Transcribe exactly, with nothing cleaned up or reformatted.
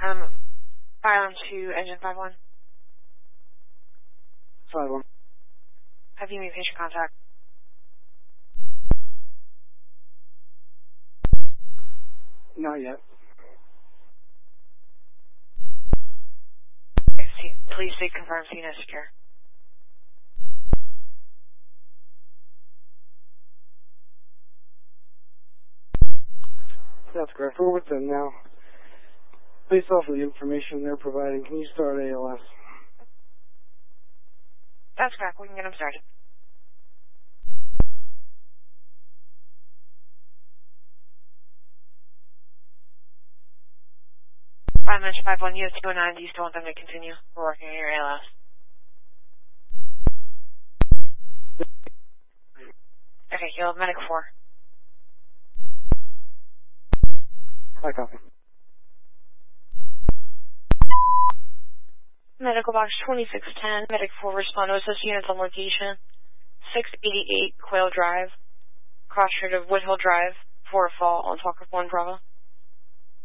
Um, fire on to engine five one. five one. Have you made patient contact? Not yet. Okay, see, please say confirm scene is secure. That's correct. We're with them now. Based off of the information they're providing, can you start A L S? That's correct. We can get them started. I mentioned five one, you have two oh nine. Do you still want them to continue? We're working on your A L S. Okay, you'll have medic four. I copy. Medical box twenty-six ten, medic four respond to assist units on location. six eighty-eight Quail Drive, cross street of Woodhill Drive, four fall on Talk of one Bravo.